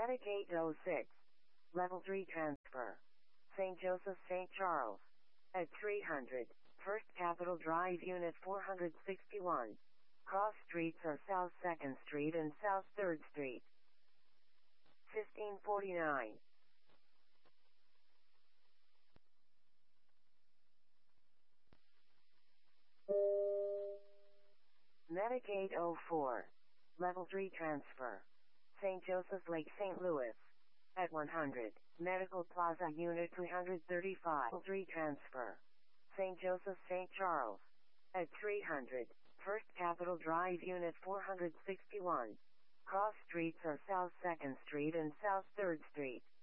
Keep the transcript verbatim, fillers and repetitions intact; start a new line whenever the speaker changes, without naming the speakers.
Medicaid oh six. Level three transfer. Saint Joseph Saint Charles. At three hundred. First Capitol Drive Unit four sixty-one. Cross streets are South second Street and South third Street. fifteen forty-nine. Medicaid oh four. Level three transfer. Saint Joseph Lake Saint Louis. At one hundred. Medical Plaza Unit three thirty-five. Level three transfer. Saint Joseph Saint Charles. At three hundred. First Capitol Drive Unit four sixty-one. Cross streets are South second Street and South third Street.